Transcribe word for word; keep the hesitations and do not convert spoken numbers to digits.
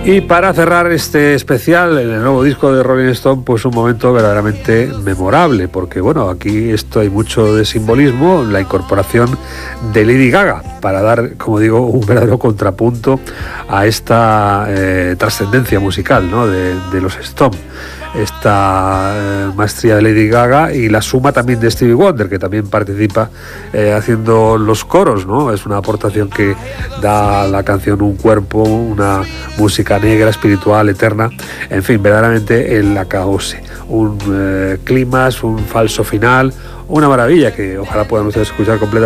Y para cerrar este especial en el nuevo disco de Rolling Stone, pues un momento verdaderamente memorable, porque bueno, aquí esto hay mucho de simbolismo, la incorporación de Lady Gaga, para dar, como digo, un verdadero contrapunto a esta eh, trascendencia musical, ¿no?, de, de los Stones. Esta eh, maestría de Lady Gaga y la suma también de Stevie Wonder, que también participa eh, haciendo los coros, ¿no? Es una aportación que da a la canción un cuerpo, una música negra, espiritual, eterna, en fin, verdaderamente el acabose, un eh, clímax, un falso final, una maravilla que ojalá puedan ustedes escuchar completa.